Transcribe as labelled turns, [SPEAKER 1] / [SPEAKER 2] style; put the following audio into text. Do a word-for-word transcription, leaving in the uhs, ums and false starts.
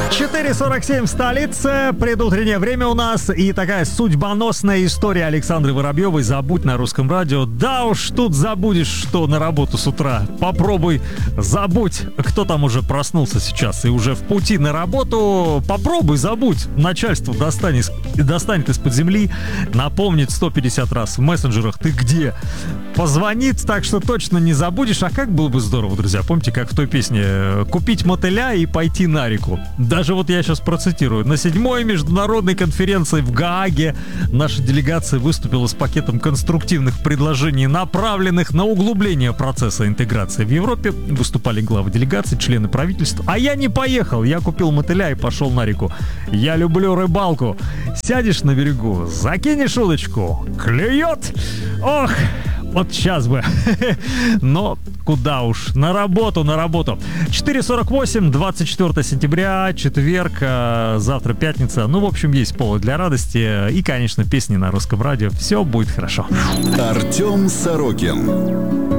[SPEAKER 1] четыре сорок семь в столице, предутреннее время у нас, и такая судьбоносная история Александры Воробьевой «Забудь» на Русском радио. Да уж, тут забудешь, что на работу с утра. Попробуй забудь. Кто там уже проснулся сейчас и уже в пути на работу, попробуй забудь. Начальство достанет, достанет из-под земли, напомнит сто пятьдесят раз в мессенджерах: ты где? Позвонит, так что точно не забудешь. А как было бы здорово, друзья, помните, как в той песне «Купить мотыля и пойти на реку». Даже вот я сейчас процитирую. На седьмой международной конференции в Гааге наша делегация выступила с пакетом конструктивных предложений, направленных на углубление процесса интеграции в Европе. Выступали главы делегаций, члены правительства. А я не поехал. Я купил мотыля и пошел на реку. Я люблю рыбалку. Сядешь на берегу, закинешь удочку, клюет. Ох, вот сейчас бы. Но куда уж. На работу, на работу. четыре сорок восемь, двадцать четвёртое сентября, четверг, завтра пятница. Ну, в общем, есть повод для радости. И, конечно, песни на Русском радио. Все будет хорошо.
[SPEAKER 2] Артем Сорокин.